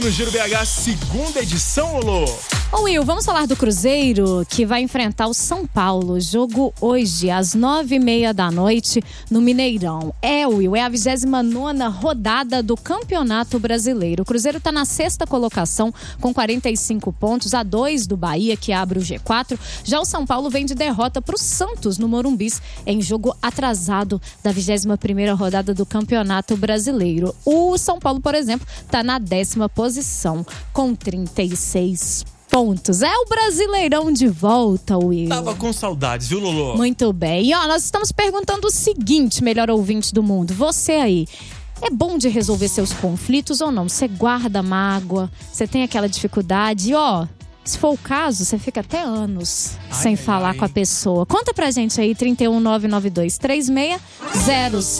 No Giro BH, segunda edição, Lolo. Ô Will, vamos falar do Cruzeiro, que vai enfrentar o São Paulo. Jogo hoje, às 9h30 da noite, no Mineirão. Will, é a 29ª rodada do Campeonato Brasileiro. O Cruzeiro está na 6ª colocação, com 45 pontos, a 2 do Bahia, que abre o G4. Já o São Paulo vem de derrota para o Santos, no Morumbis, em jogo atrasado da 21ª rodada do Campeonato Brasileiro. O São Paulo, por exemplo, está na 10ª posição, com 36 pontos. É o Brasileirão de volta, Will. Tava com saudades, viu, Lolo? Muito bem. E nós estamos perguntando o seguinte, melhor ouvinte do mundo. Você aí, é bom de resolver seus conflitos ou não? Você guarda mágoa? Você tem aquela dificuldade? Se for o caso, você fica até anos sem falar com a pessoa. Conta pra gente aí, 319923606